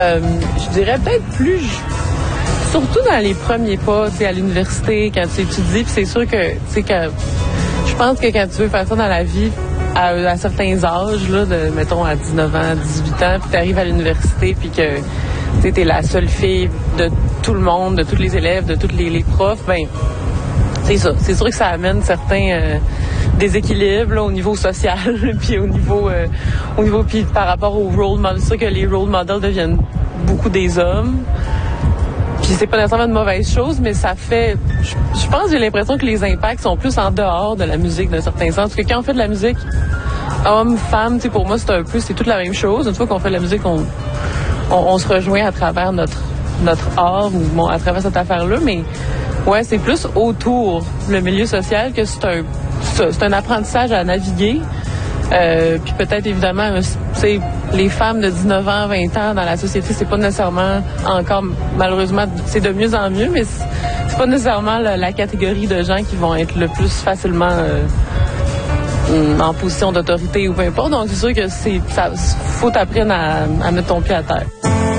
Je dirais peut-être surtout dans les premiers pas, tu sais, à l'université, quand tu étudies, puis c'est sûr que, tu sais, je pense que quand tu veux faire ça dans la vie, à certains âges, là, mettons à 19 ans, 18 ans, puis tu arrives à l'université, puis que tu es la seule fille de tout le monde, de tous les élèves, de tous les profs, ben c'est ça. C'est sûr que ça amène certains déséquilibres là, au niveau social, puis au niveau puis par rapport aux role models. C'est sûr que les role models deviennent beaucoup des hommes. Puis c'est pas nécessairement une mauvaise chose, mais ça fait... Je pense, j'ai l'impression que les impacts sont plus en dehors de la musique, d'un certain sens. Parce que quand on fait de la musique, homme, femme, tu sais, pour moi, c'est toute la même chose. Une fois qu'on fait de la musique, on se rejoint à travers notre art ou à travers cette affaire-là. Mais ouais, c'est plus autour, le milieu social, que c'est un apprentissage à naviguer. Puis peut-être, évidemment, c'est les femmes de 19 ans, 20 ans dans la société, c'est pas nécessairement encore, malheureusement, c'est de mieux en mieux, mais c'est pas nécessairement la catégorie de gens qui vont être le plus facilement en position d'autorité ou peu importe. Donc, c'est sûr que faut t'apprendre à mettre ton pied à terre.